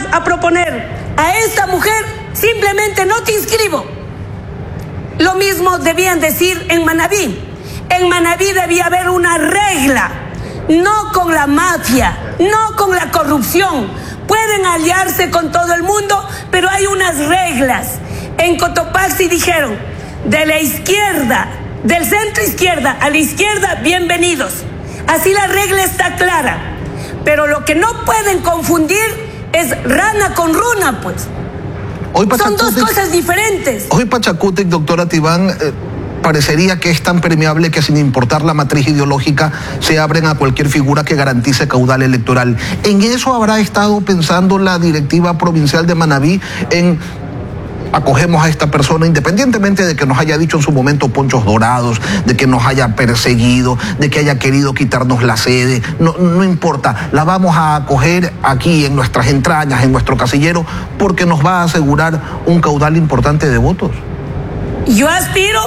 a proponer a esta mujer, simplemente no te inscribo. Lo mismo debían decir en Manabí. En Manabí debía haber una regla, no con la mafia, no con la corrupción. Pueden aliarse con todo el mundo, pero hay unas reglas. En Cotopaxi dijeron, de la izquierda, del centro izquierda a la izquierda, bienvenidos. Así la regla está clara. Pero lo que no pueden confundir es rana con runa, pues. Son dos cosas diferentes. Hoy Pachacútec, doctora Tibán, parecería que es tan permeable que sin importar la matriz ideológica se abren a cualquier figura que garantice caudal electoral. ¿En eso habrá estado pensando la directiva provincial de Manabí, en acogemos a esta persona independientemente de que nos haya dicho en su momento ponchos dorados, de que nos haya perseguido, de que haya querido quitarnos la sede? No importa, la vamos a acoger aquí en nuestras entrañas, en nuestro casillero, porque nos va a asegurar un caudal importante de votos. Yo aspiro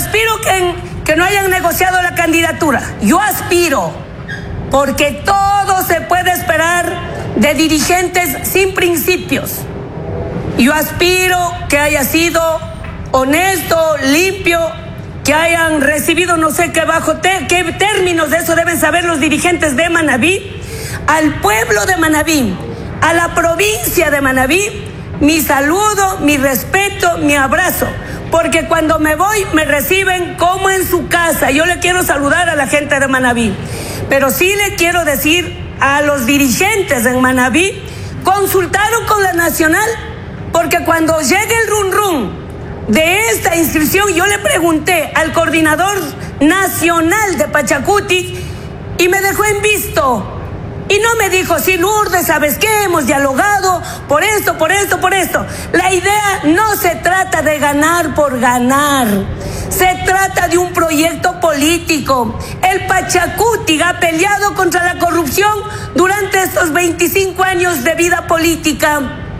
que no hayan negociado la candidatura. Yo aspiro, porque todo se puede esperar de dirigentes sin principios. Yo aspiro que haya sido honesto, limpio, que hayan recibido no sé qué qué términos de eso deben saber los dirigentes de Manabí, al pueblo de Manabí, a la provincia de Manabí, mi saludo, mi respeto, mi abrazo, porque cuando me voy me reciben como en su casa. Yo le quiero saludar a la gente de Manabí, pero sí le quiero decir a los dirigentes en Manabí, consultaron con la nacional. Porque cuando llegue el run de esta inscripción, yo le pregunté al coordinador nacional de Pachacútec y me dejó en visto. Y no me dijo, sí, Lourdes, ¿sabes qué? Hemos dialogado por esto. La idea no se trata de ganar por ganar. Se trata de un proyecto político. El Pachacútec ha peleado contra la corrupción durante estos 25 años de vida política.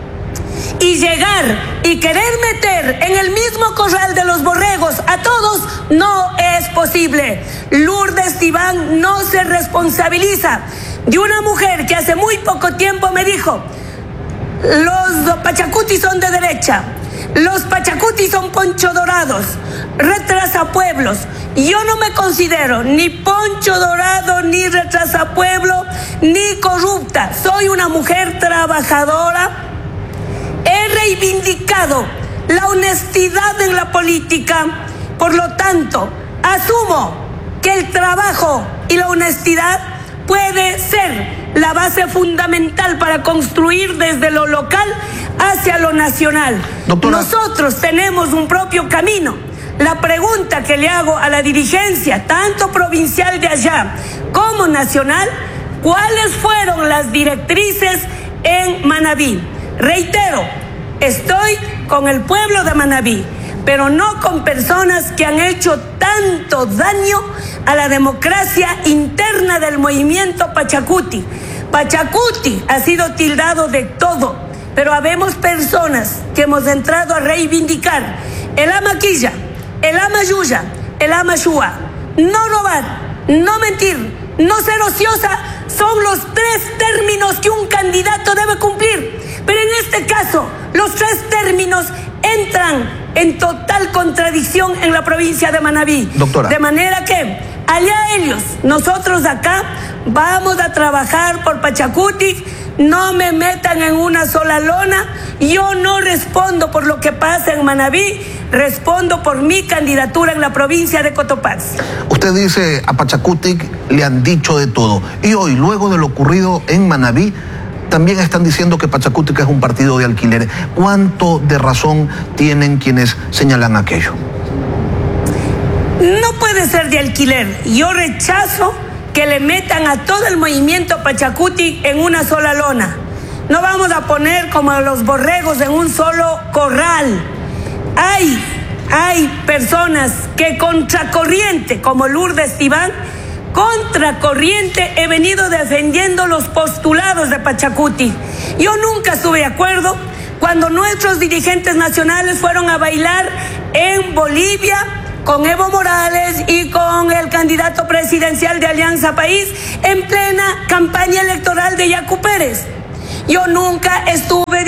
Y llegar y querer meter en el mismo corral de los borregos a todos no es posible. Lourdes Tibán no se responsabiliza de una mujer que hace muy poco tiempo me dijo, los Pachacuti son de derecha, los Pachacuti son poncho dorados, retrasapueblos. Yo no me considero ni poncho dorado, ni retrasapueblo, ni corrupta. Soy una mujer trabajadora. He reivindicado la honestidad en la política, por lo tanto, asumo que el trabajo y la honestidad puede ser la base fundamental para construir desde lo local hacia lo nacional. Doctora, nosotros tenemos un propio camino. La pregunta que le hago a la dirigencia, tanto provincial de allá como nacional, ¿cuáles fueron las directrices en Manabí? Reitero, estoy con el pueblo de Manabí, pero no con personas que han hecho tanto daño a la democracia interna del movimiento Pachacútec. Pachacútec ha sido tildado de todo, pero habemos personas que hemos entrado a reivindicar el amaquilla, el amayuya, el amashua, no robar, no mentir, no ser ociosa, son los 3 términos que un candidato debe cumplir. Pero en este caso, los 3 términos entran en total contradicción en la provincia de Manabí. Doctora. De manera que, allá ellos, nosotros acá, vamos a trabajar por Pachacútec. No me metan en una sola lona. Yo no respondo por lo que pasa en Manabí, respondo por mi candidatura en la provincia de Cotopaxi. Usted dice, a Pachacútec le han dicho de todo. Y hoy, luego de lo ocurrido en Manabí, también están diciendo que Pachacútec es un partido de alquiler. ¿Cuánto de razón tienen quienes señalan aquello? No puede ser de alquiler. Yo rechazo que le metan a todo el movimiento Pachacútec en una sola lona. No vamos a poner como a los borregos en un solo corral. Hay personas que contracorriente, como Lourdes Tibán, contracorriente he venido defendiendo los postulados de Pachacútec. Yo nunca estuve de acuerdo cuando nuestros dirigentes nacionales fueron a bailar en Bolivia con Evo Morales y con el candidato presidencial de Alianza País en plena campaña electoral de Yacu Pérez. Yo nunca estuve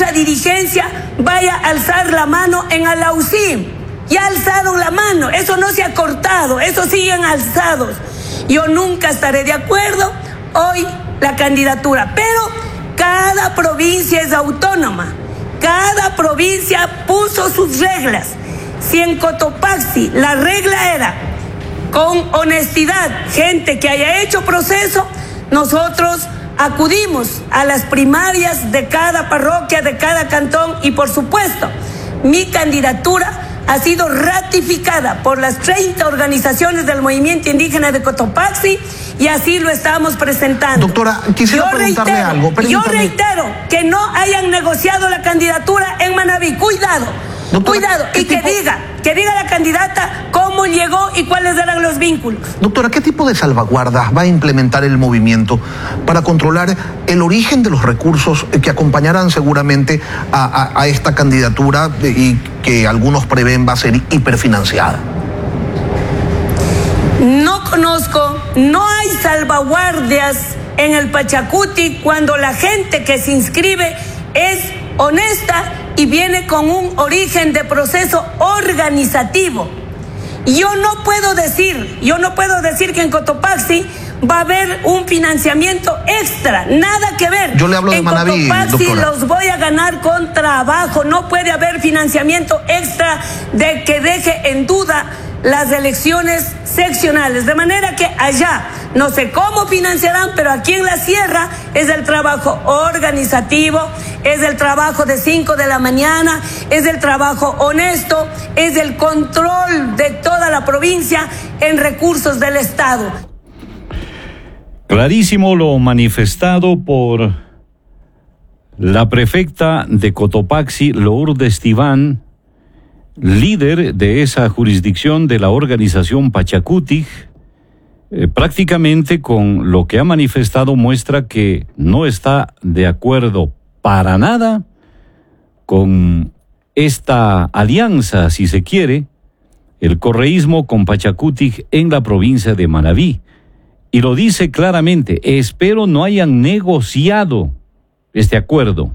nuestra dirigencia vaya a alzar la mano en Alausí. Ya alzaron la mano, eso no se ha cortado, eso siguen alzados. Yo nunca estaré de acuerdo hoy la candidatura, pero cada provincia es autónoma, cada provincia puso sus reglas. Si en Cotopaxi la regla era con honestidad, gente que haya hecho proceso, nosotros acudimos a las primarias de cada parroquia, de cada cantón, y por supuesto, mi candidatura ha sido ratificada por las 30 organizaciones del movimiento indígena de Cotopaxi y así lo estamos presentando. Doctora, quisiera preguntarle algo. Yo reitero que no hayan negociado la candidatura en Manabí. Cuidado, doctora, cuidado, y que diga la candidata cómo llegó y cuáles eran los vínculos. Doctora, ¿qué tipo de salvaguardas va a implementar el movimiento para controlar el origen de los recursos que acompañarán seguramente a esta candidatura y que algunos prevén va a ser hiperfinanciada? No conozco, no hay salvaguardias en el Pachacuti cuando la gente que se inscribe es honesta y viene con un origen de proceso organizativo. Yo no puedo decir que en Cotopaxi va a haber un financiamiento extra, nada que ver. Yo le hablo de Manabí, en Cotopaxi, doctora, los voy a ganar con trabajo, no puede haber financiamiento extra de que deje en duda las elecciones seccionales, de manera que allá no sé cómo financiarán, pero aquí en la sierra es el trabajo organizativo, es el trabajo de 5 de la mañana, es el trabajo honesto, es el control de toda la provincia en recursos del Estado. Clarísimo lo manifestado por la prefecta de Cotopaxi, Lourdes Tibán, líder de esa jurisdicción de la organización Pachacuti. Prácticamente con lo que ha manifestado muestra que no está de acuerdo para nada con esta alianza, si se quiere, el correísmo con Pachacuti en la provincia de Manabí. Y lo dice claramente: espero no hayan negociado este acuerdo.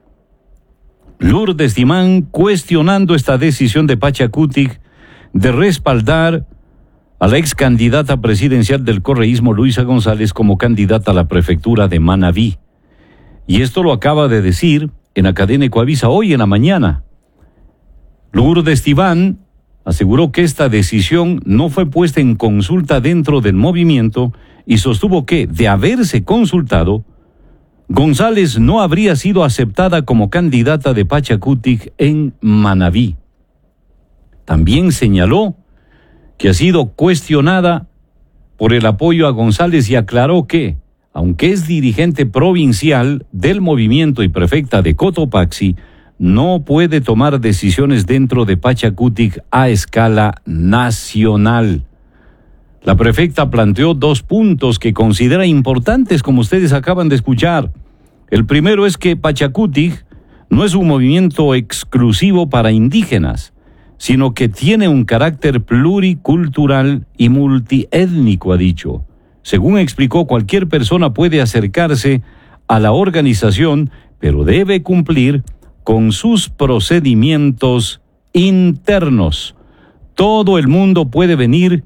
Lourdes Tibán cuestionando esta decisión de Pachacuti de respaldar a la ex candidata presidencial del correísmo, Luisa González, como candidata a la prefectura de Manabí. Y esto lo acaba de decir en la cadena Ecuavisa hoy en la mañana. Lourdes Tibán aseguró que esta decisión no fue puesta en consulta dentro del movimiento y sostuvo que, de haberse consultado, González no habría sido aceptada como candidata de Pachacuti en Manabí. También señaló que ha sido cuestionada por el apoyo a González y aclaró que, aunque es dirigente provincial del movimiento y prefecta de Cotopaxi, no puede tomar decisiones dentro de Pachacuti a escala nacional. La prefecta planteó 2 puntos que considera importantes, como ustedes acaban de escuchar. El primero es que Pachacuti no es un movimiento exclusivo para indígenas, sino que tiene un carácter pluricultural y multiétnico, ha dicho. Según explicó, cualquier persona puede acercarse a la organización, pero debe cumplir con sus procedimientos internos. Todo el mundo puede venir,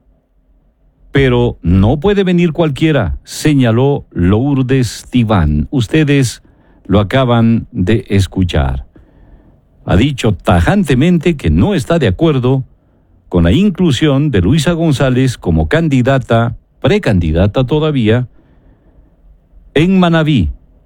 pero no puede venir cualquiera, señaló Lourdes Tibán. Ustedes lo acaban de escuchar. Ha dicho tajantemente que no está de acuerdo con la inclusión de Luisa González como candidata, precandidata todavía, en Manabí.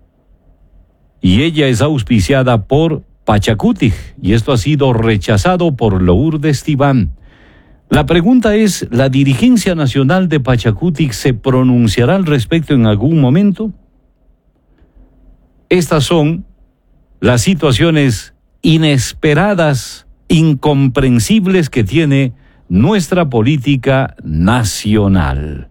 Y ella es auspiciada por Pachacuti, y esto ha sido rechazado por Lourdes Tibán. La pregunta es, ¿la dirigencia nacional de Pachacuti se pronunciará al respecto en algún momento? Estas son las situaciones inesperadas, incomprensibles que tiene nuestra política nacional.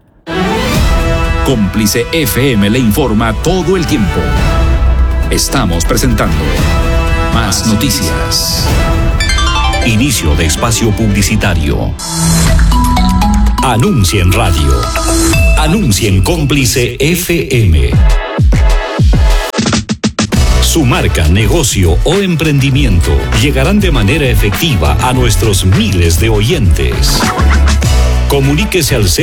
Cómplice FM le informa todo el tiempo. Estamos presentando Más Noticias. Inicio de espacio publicitario. Anuncia en radio. Anuncia en Cómplice FM. Su marca, negocio o emprendimiento llegarán de manera efectiva a nuestros miles de oyentes. Comuníquese al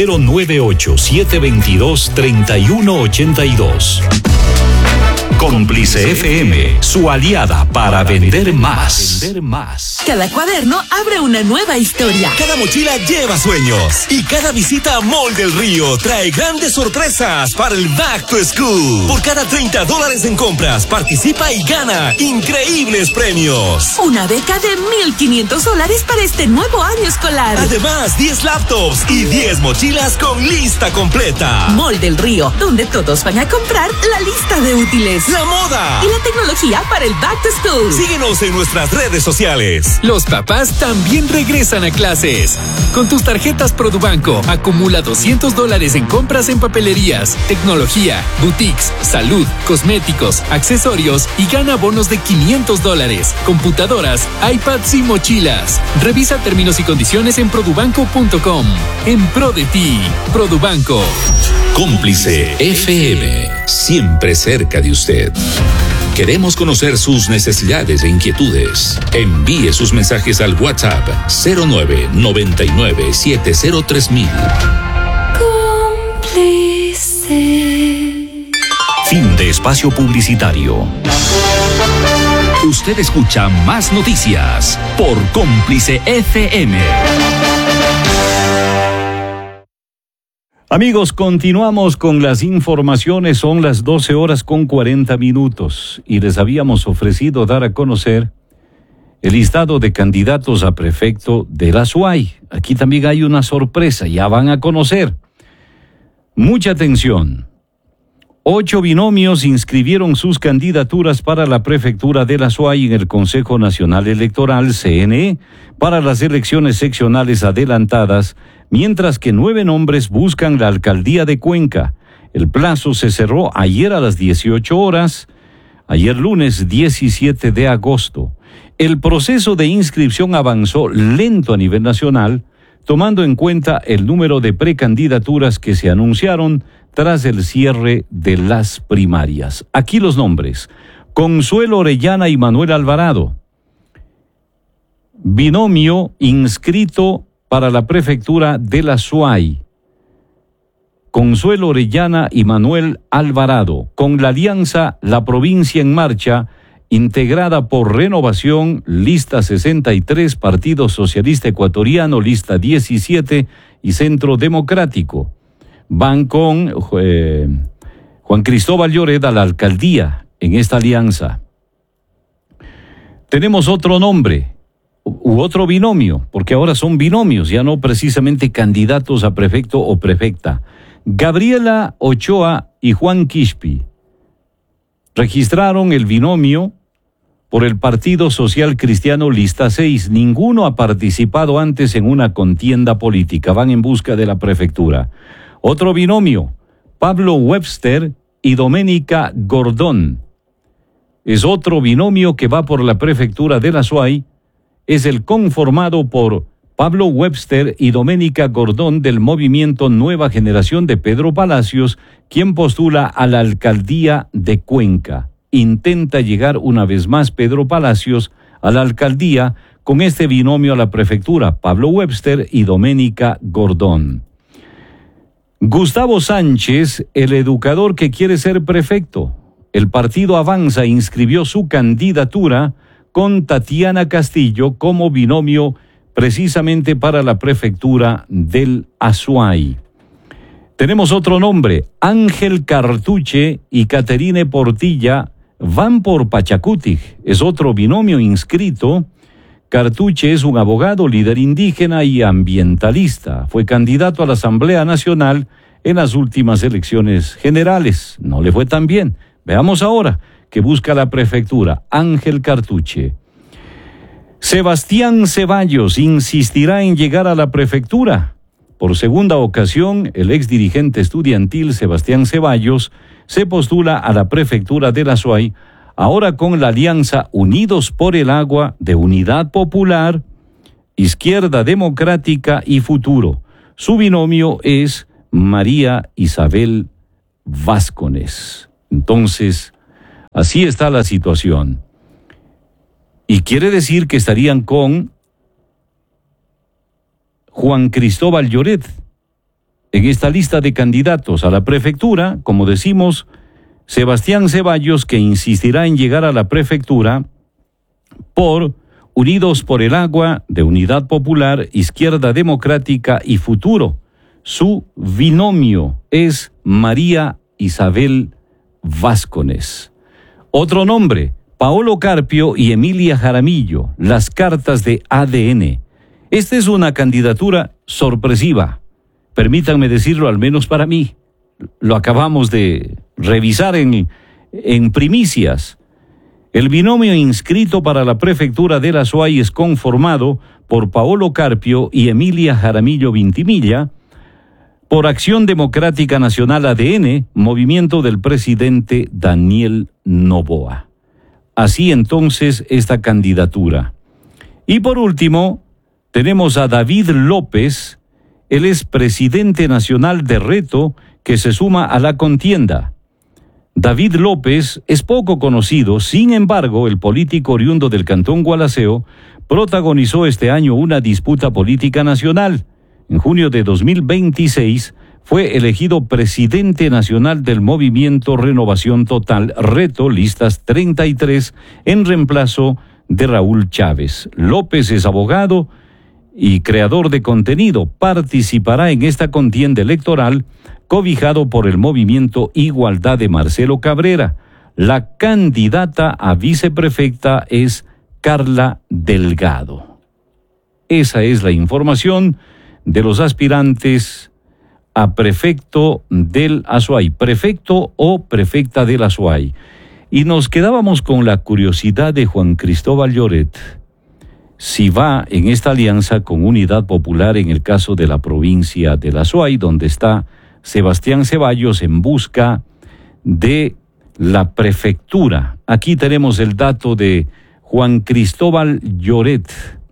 098-722-3182. Cómplice FM, su aliada para vender más. Cada cuaderno abre una nueva historia. Cada mochila lleva sueños. Y cada visita a Mall del Río trae grandes sorpresas para el Back to School. Por cada $30 en compras, participa y gana increíbles premios. Una beca de $1,500 para este nuevo año escolar. Además, 10 laptops y 10 mochilas con lista completa. Mall del Río, donde todos van a comprar la lista de útiles, la moda y la tecnología para el Back to School. Síguenos en nuestras redes sociales. Los papás también regresan a clases. Con tus tarjetas Produbanco, acumula $200 en compras en papelerías, tecnología, boutiques, salud, cosméticos, accesorios y gana bonos de $500, computadoras, iPads y mochilas. Revisa términos y condiciones en produbanco.com. En pro de ti, Produbanco. Cómplice FM, siempre cerca de usted. Queremos conocer sus necesidades e inquietudes. Envíe sus mensajes al WhatsApp 0999703000. Cómplice. Fin de espacio publicitario. Usted escucha Más Noticias por Cómplice FM. Amigos, continuamos con las informaciones. Son las 12:40 y les habíamos ofrecido dar a conocer el listado de candidatos a prefecto de la SUAY. Aquí también hay una sorpresa, ya van a conocer. Mucha atención. 8 binomios inscribieron sus candidaturas para la prefectura de la SUAY en el Consejo Nacional Electoral, CNE, para las elecciones seccionales adelantadas, mientras que 9 nombres buscan la alcaldía de Cuenca. El plazo se cerró ayer a las 18 horas, ayer lunes 17 de agosto. El proceso de inscripción avanzó lento a nivel nacional, tomando en cuenta el número de precandidaturas que se anunciaron tras el cierre de las primarias. Aquí los nombres: Consuelo Orellana y Manuel Alvarado. Binomio inscrito para la prefectura de la SUAY. Consuelo Orellana y Manuel Alvarado, con la alianza La Provincia en Marcha, integrada por Renovación, lista 63, Partido Socialista Ecuatoriano, lista 17 y Centro Democrático. Van con Juan Cristóbal Lloret a la alcaldía en esta alianza. Tenemos otro nombre u otro binomio, porque ahora son binomios, ya no precisamente candidatos a prefecto o prefecta. Gabriela Ochoa y Juan Quispe registraron el binomio por el Partido Social Cristiano lista 6. Ninguno ha participado antes en una contienda política. Van en busca de la prefectura. Otro binomio, Pablo Webster y Doménica Gordón. Es otro binomio que va por la prefectura de la SUAY. Es el conformado por Pablo Webster y Doménica Gordón del movimiento Nueva Generación de Pedro Palacios, quien postula a la alcaldía de Cuenca. Intenta llegar una vez más Pedro Palacios a la alcaldía con este binomio a la prefectura, Pablo Webster y Doménica Gordón. Gustavo Sánchez, el educador que quiere ser prefecto. El partido Avanza inscribió su candidatura con Tatiana Castillo como binomio precisamente para la prefectura del Azuay. Tenemos otro nombre, Ángel Cartuche y Caterine Portilla van por Pachacutic. Es otro binomio inscrito. Cartuche es un abogado, líder indígena y ambientalista. Fue candidato a la Asamblea Nacional en las últimas elecciones generales. No le fue tan bien. Veamos ahora que busca la prefectura. Ángel Cartuche. Sebastián Ceballos insistirá en llegar a la prefectura. Por segunda ocasión, el ex dirigente estudiantil Sebastián Ceballos se postula a la prefectura de la SUAY, ahora con la alianza Unidos por el Agua de Unidad Popular, Izquierda Democrática y Futuro. Su binomio es María Isabel Vázquez. Entonces, Así está la situación. Y quiere decir que estarían con Juan Cristóbal Lloret en esta lista de candidatos a la prefectura, como decimos, Sebastián Ceballos, que insistirá en llegar a la prefectura por Unidos por el Agua, de Unidad Popular, Izquierda Democrática y Futuro. Su binomio es María Isabel Vázquez. Otro nombre, Paolo Carpio y Emilia Jaramillo, las cartas de ADN. Esta es una candidatura sorpresiva. Permítanme decirlo, al menos para mí. Lo acabamos de revisar en primicias. El binomio inscrito para la prefectura de la SUAY es conformado por Paolo Carpio y Emilia Jaramillo Vintimilla, por Acción Democrática Nacional ADN, movimiento del presidente Daniel Noboa. Así entonces esta candidatura. Y por último, tenemos a David López, él es presidente nacional de Reto, que se suma a la contienda. David López es poco conocido, sin embargo, el político oriundo del Cantón Gualaceo protagonizó este año una disputa política nacional. En junio de 2026 fue elegido presidente nacional del movimiento Renovación Total Reto, listas 33, en reemplazo de Raúl Chávez. López es abogado y creador de contenido. Participará en esta contienda electoral cobijado por el movimiento Igualdad de Marcelo Cabrera. La candidata a viceprefecta es Carla Delgado. Esa es la información de los aspirantes a prefecto del Azuay, prefecto o prefecta del Azuay. Y nos quedábamos con la curiosidad de Juan Cristóbal Lloret, si va en esta alianza con Unidad Popular en el caso de la provincia del Azuay, donde está Sebastián Ceballos en busca de la prefectura. Aquí tenemos el dato de Juan Cristóbal Lloret.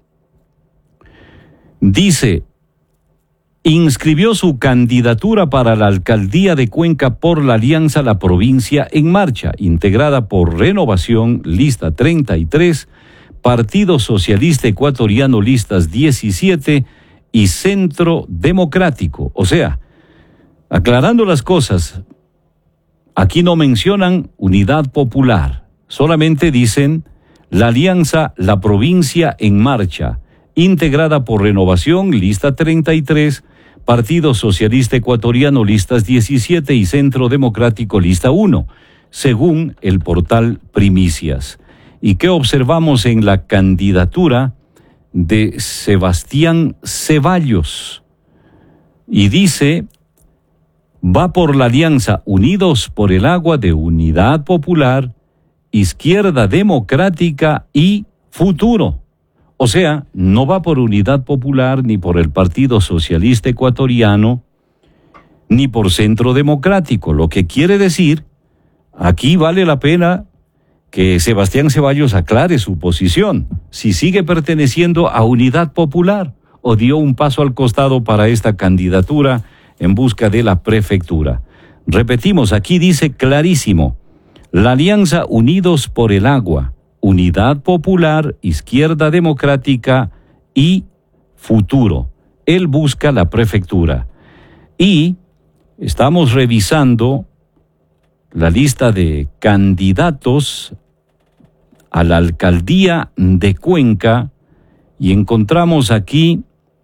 Dice, inscribió su candidatura para la alcaldía de Cuenca por la alianza La Provincia en Marcha, integrada por Renovación, lista 33, Partido Socialista Ecuatoriano, listas 17 y Centro Democrático. O sea, aclarando las cosas, aquí no mencionan Unidad Popular, solamente dicen la alianza La Provincia en Marcha, integrada por Renovación, lista 33, Partido Socialista Ecuatoriano, listas 17 y Centro Democrático, lista 1, según el portal Primicias. ¿Y qué observamos en la candidatura de Sebastián Ceballos? Y dice, va por la alianza Unidos por el Agua de Unidad Popular, Izquierda Democrática y Futuro. O sea, no va por Unidad Popular, ni por el Partido Socialista Ecuatoriano, ni por Centro Democrático. Lo que quiere decir, aquí vale la pena que Sebastián Ceballos aclare su posición, si sigue perteneciendo a Unidad Popular o dio un paso al costado para esta candidatura en busca de la prefectura. Repetimos, aquí dice clarísimo, la alianza Unidos por el Agua, Unidad Popular, Izquierda Democrática y Futuro. Él busca la prefectura. Y estamos revisando la lista de candidatos a la alcaldía de Cuenca y encontramos aquí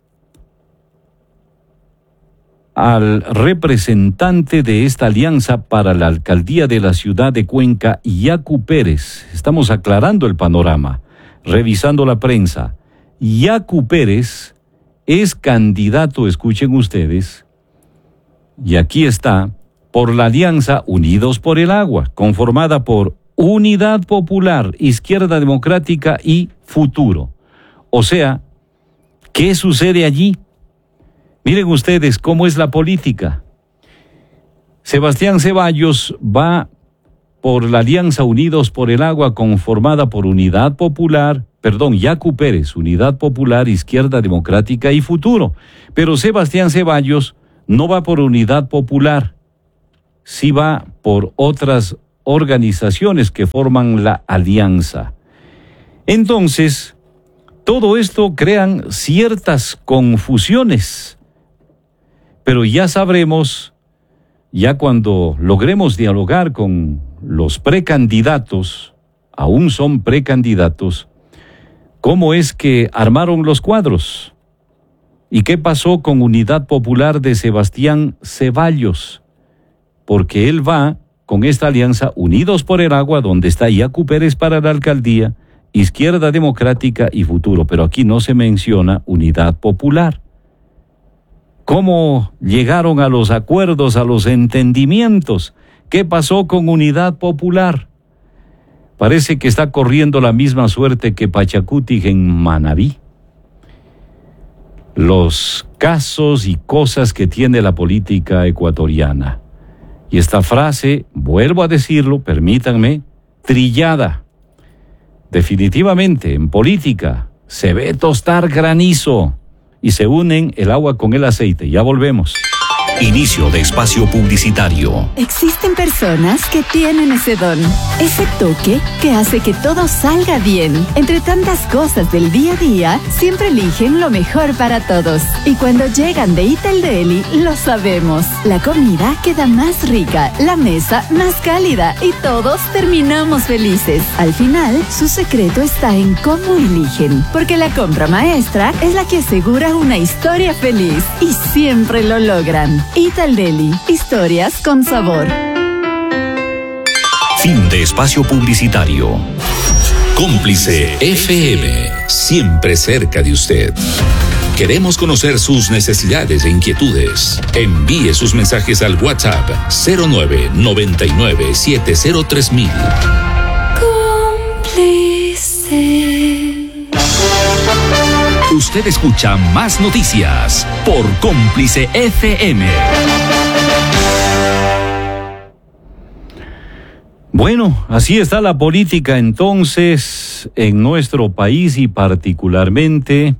al representante de esta alianza para la alcaldía de la ciudad de Cuenca, Yacu Pérez. Estamos aclarando el panorama, revisando la prensa. Yacu Pérez es candidato, escuchen ustedes, y aquí está, por la alianza Unidos por el Agua, conformada por Unidad Popular, Izquierda Democrática y Futuro. O sea, ¿qué sucede allí? Miren ustedes cómo es la política. Sebastián Ceballos va por la alianza Unidos por el Agua, conformada por Unidad Popular, Yacu Pérez, Unidad Popular, Izquierda Democrática y Futuro. Pero Sebastián Ceballos no va por Unidad Popular, sí va por otras organizaciones que forman la alianza. Entonces, todo esto crean ciertas confusiones, pero ya sabremos, ya cuando logremos dialogar con los precandidatos, aún son precandidatos, cómo es que armaron los cuadros y qué pasó con Unidad Popular de Sebastián Ceballos, porque él va con esta alianza Unidos por el Agua, donde está Yacu Pérez para la alcaldía, Izquierda Democrática y Futuro, pero aquí no se menciona Unidad Popular. ¿Cómo llegaron a los acuerdos, a los entendimientos? ¿Qué pasó con Unidad Popular? Parece que está corriendo la misma suerte que Pachacutic en Manabí. Los casos y cosas que tiene la política ecuatoriana. Y esta frase, vuelvo a decirlo, permítanme, trillada. Definitivamente, en política, se ve tostar granizo y se unen el agua con el aceite. Ya volvemos. Inicio de espacio publicitario. Existen personas que tienen ese don, ese toque que hace que todo salga bien. Entre tantas cosas del día a día, siempre eligen lo mejor para todos. Y cuando llegan de Eat al Deli, lo sabemos. La comida queda más rica, la mesa más cálida y todos terminamos felices. Al final, su secreto está en cómo eligen, porque la compra maestra es la que asegura una historia feliz y siempre lo logran. Eat al Deli, historias con sabor. Fin de espacio publicitario. Cómplice FM, siempre cerca de usted. Queremos conocer sus necesidades e inquietudes. Envíe sus mensajes al WhatsApp 0999703000. Cómplice. Usted escucha Más Noticias por Cómplice FM. Bueno, así está la política entonces en nuestro país y particularmente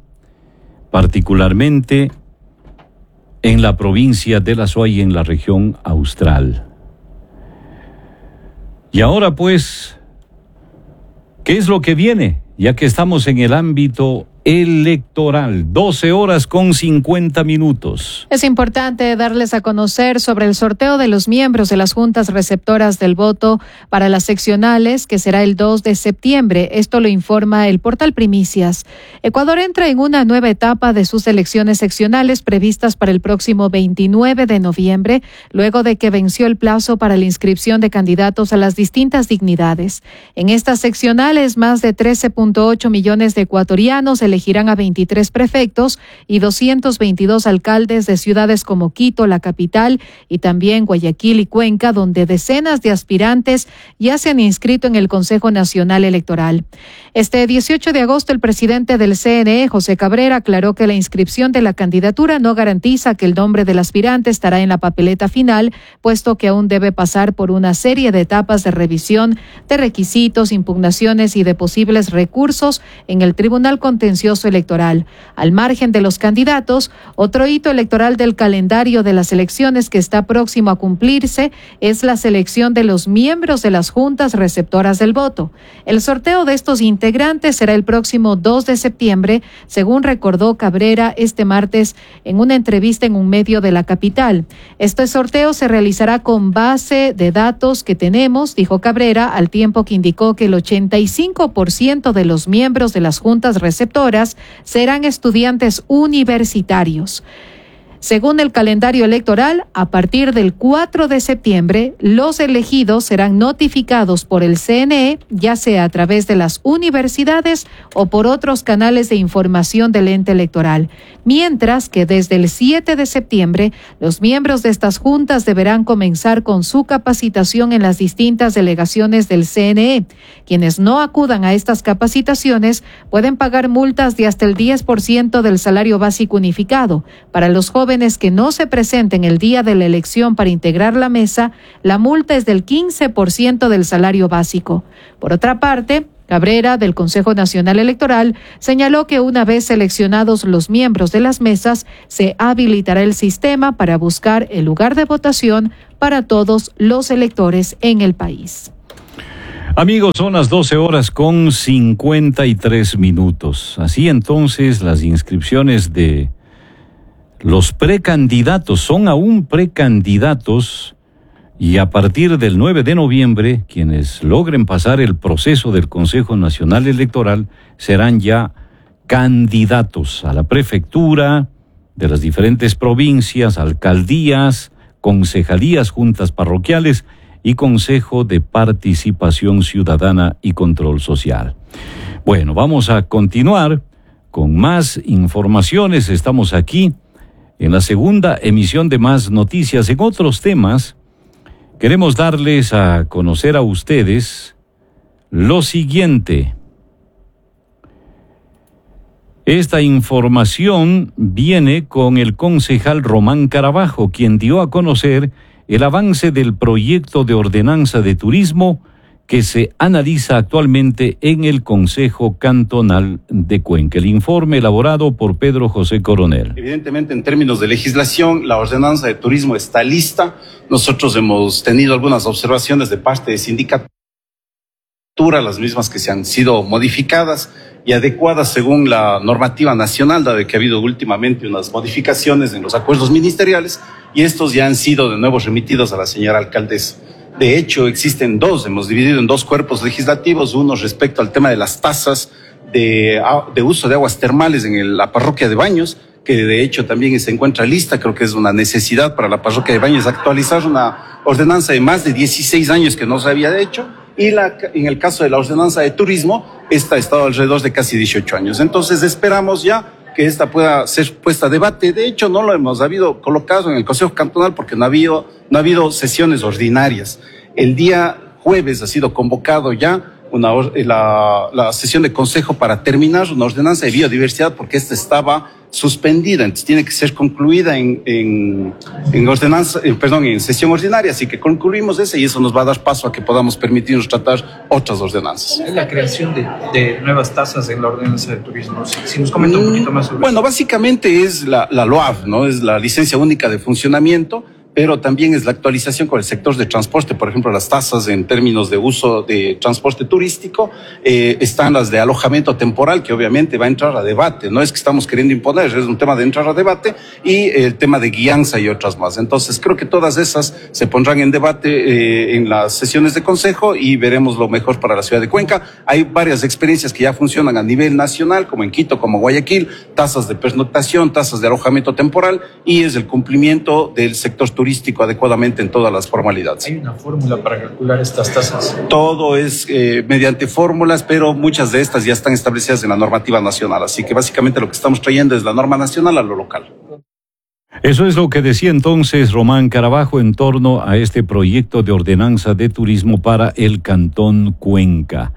en la provincia de La Suay, en la región austral. Y ahora pues, ¿qué es lo que viene? Ya que estamos en el ámbito electoral, 12:50. Es importante darles a conocer sobre el sorteo de los miembros de las juntas receptoras del voto para las seccionales, que será el 2 de septiembre. Esto lo informa el portal Primicias. Ecuador entra en una nueva etapa de sus elecciones seccionales previstas para el próximo 29 de noviembre, luego de que venció el plazo para la inscripción de candidatos a las distintas dignidades. En estas seccionales, más de 13.8 millones de ecuatorianos elegirán a 23 prefectos y 222 alcaldes de ciudades como Quito, la capital, y también Guayaquil y Cuenca, donde decenas de aspirantes ya se han inscrito en el Consejo Nacional Electoral. Este 18 de agosto, el presidente del CNE, José Cabrera, aclaró que la inscripción de la candidatura no garantiza que el nombre del aspirante estará en la papeleta final, puesto que aún debe pasar por una serie de etapas de revisión de requisitos, impugnaciones y de posibles recursos en el Tribunal Contencioso Electoral. Al margen de los candidatos, otro hito electoral del calendario de las elecciones que está próximo a cumplirse es la selección de los miembros de las juntas receptoras del voto. El sorteo de estos integrantes será el próximo 2 de septiembre, según recordó Cabrera este martes en una entrevista en un medio de la capital. Este sorteo se realizará con base de datos que tenemos, dijo Cabrera, al tiempo que indicó que el 85% de los miembros de las juntas receptoras serán estudiantes universitarios. Según el calendario electoral, a partir del 4 de septiembre, los elegidos serán notificados por el CNE, ya sea a través de las universidades o por otros canales de información del ente electoral. Mientras que desde el 7 de septiembre, los miembros de estas juntas deberán comenzar con su capacitación en las distintas delegaciones del CNE. Quienes no acudan a estas capacitaciones pueden pagar multas de hasta el 10% del salario básico unificado. Para los jóvenes que no se presenten el día de la elección para integrar la mesa, la multa es del 15% del salario básico. Por otra parte, Cabrera, del Consejo Nacional Electoral, señaló que una vez seleccionados los miembros de las mesas, se habilitará el sistema para buscar el lugar de votación para todos los electores en el país. Amigos, son las 12:53. Así entonces, las inscripciones de los precandidatos son aún precandidatos. Y a partir del 9 de noviembre, quienes logren pasar el proceso del Consejo Nacional Electoral serán ya candidatos a la prefectura de las diferentes provincias, alcaldías, concejalías, juntas parroquiales y Consejo de Participación Ciudadana y Control Social. Bueno, vamos a continuar con más informaciones. Estamos aquí en la segunda emisión de Más Noticias. En otros temas, queremos darles a conocer a ustedes lo siguiente. Esta información viene con el concejal Román Carabajo, quien dio a conocer el avance del proyecto de ordenanza de turismo que se analiza actualmente en el Consejo Cantonal de Cuenca. El informe elaborado por Pedro José Coronel. Evidentemente, en términos de legislación, la ordenanza de turismo está lista. Nosotros hemos tenido algunas observaciones de parte de sindicatura, las mismas que se han sido modificadas y adecuadas según la normativa nacional, dado que ha habido últimamente unas modificaciones en los acuerdos ministeriales y estos ya han sido de nuevo remitidos a la señora alcaldesa. De hecho, existen dos, hemos dividido en dos cuerpos legislativos, uno respecto al tema de las tasas de uso de aguas termales en la parroquia de Baños, que de hecho también se encuentra lista. Creo que es una necesidad para la parroquia de Baños actualizar una ordenanza de más de 16 años que no se había hecho, y en el caso de la ordenanza de turismo, esta ha estado alrededor de casi 18 años. Entonces esperamos ya que esta pueda ser puesta a debate. De hecho, no lo hemos habido colocado en el Consejo Cantonal porque no ha habido sesiones ordinarias. El día jueves ha sido convocado ya la sesión de consejo para terminar una ordenanza de biodiversidad porque esta estaba suspendida, entonces tiene que ser concluida en sesión ordinaria, así que concluimos esa y eso nos va a dar paso a que podamos permitirnos tratar otras ordenanzas. La creación de nuevas tasas en la ordenanza de turismo, si nos comenta un poquito más sobre eso. Bueno, básicamente es la LOAF, ¿no? Es la licencia única de funcionamiento, pero también es la actualización con el sector de transporte. Por ejemplo, las tasas en términos de uso de transporte turístico, están las de alojamiento temporal, que obviamente va a entrar a debate. No es que estamos queriendo imponer, es un tema de entrar a debate, y el tema de guianza y otras más. Entonces, creo que todas esas se pondrán en debate en las sesiones de consejo y veremos lo mejor para la ciudad de Cuenca. Hay varias experiencias que ya funcionan a nivel nacional, como en Quito, como Guayaquil, tasas de pernoctación, tasas de alojamiento temporal, y es el cumplimiento del sector turístico adecuadamente en todas las formalidades. ¿Hay una fórmula para calcular estas tasas? Todo es mediante fórmulas, pero muchas de estas ya están establecidas en la normativa nacional, así que básicamente lo que estamos trayendo es la norma nacional a lo local. Eso es lo que decía entonces Román Carabajo en torno a este proyecto de ordenanza de turismo para el Cantón Cuenca.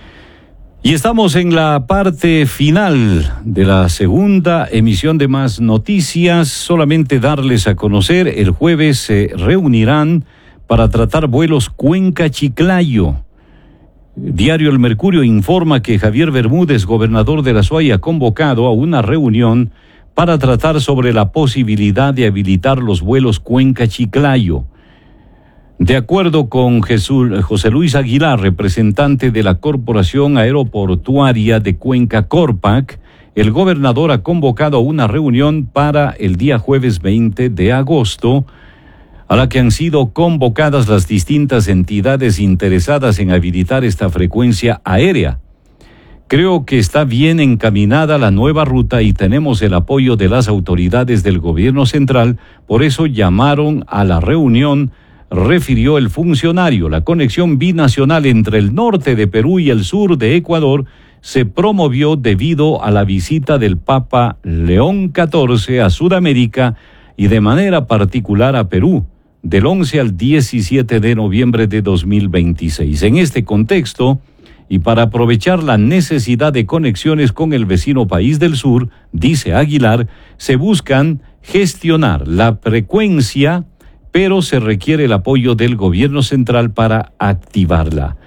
Y estamos en la parte final de la segunda emisión de Más Noticias. Solamente darles a conocer, el jueves se reunirán para tratar vuelos Cuenca-Chiclayo. Diario El Mercurio informa que Javier Bermúdez, gobernador de la SUAY, ha convocado a una reunión para tratar sobre la posibilidad de habilitar los vuelos Cuenca-Chiclayo. De acuerdo con José Luis Aguilar, representante de la Corporación Aeroportuaria de Cuenca, Corpac, el gobernador ha convocado a una reunión para el día jueves 20 de agosto, a la que han sido convocadas las distintas entidades interesadas en habilitar esta frecuencia aérea. Creo que está bien encaminada la nueva ruta y tenemos el apoyo de las autoridades del gobierno central, por eso llamaron a la reunión, refirió el funcionario. La conexión binacional entre el norte de Perú y el sur de Ecuador se promovió debido a la visita del Papa León XIV a Sudamérica y de manera particular a Perú, del 11 al 17 de noviembre de 2026. En este contexto, y para aprovechar la necesidad de conexiones con el vecino país del sur, dice Aguilar, se buscan gestionar la frecuencia, pero se requiere el apoyo del gobierno central para activarla.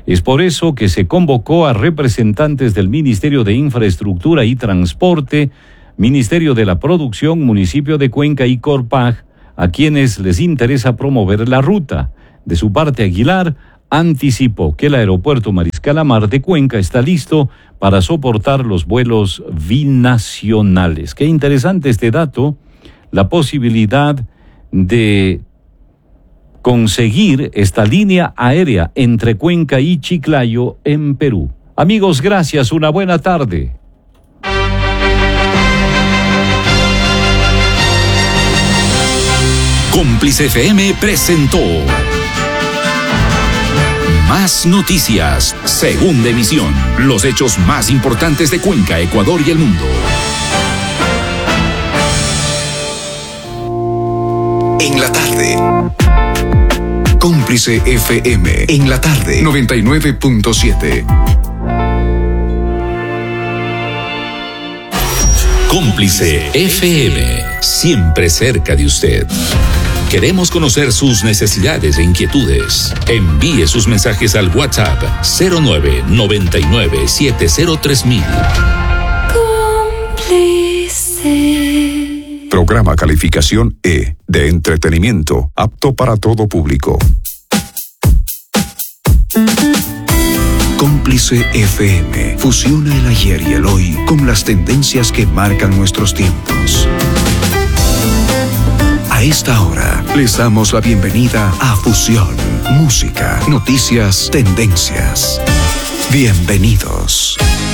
Es por eso que se convocó a representantes del Ministerio de Infraestructura y Transporte, Ministerio de la Producción, Municipio de Cuenca y Corpaj, a quienes les interesa promover la ruta. De su parte, Aguilar anticipó que el aeropuerto Mariscal Amar de Cuenca está listo para soportar los vuelos binacionales. Qué interesante este dato, la posibilidad de conseguir esta línea aérea entre Cuenca y Chiclayo en Perú. Amigos, gracias, una buena tarde. Cómplice FM presentó Más Noticias, segunda emisión. Los hechos más importantes de Cuenca, Ecuador y el mundo. En la tarde. Cómplice FM. En la tarde. 99.7. Cómplice FM, siempre cerca de usted. Queremos conocer sus necesidades e inquietudes. Envíe sus mensajes al WhatsApp 0999703000. Cómplice. Programa calificación E, de entretenimiento, apto para todo público. Cómplice FM fusiona el ayer y el hoy con las tendencias que marcan nuestros tiempos. A esta hora les damos la bienvenida a Fusión, música, noticias, tendencias. Bienvenidos.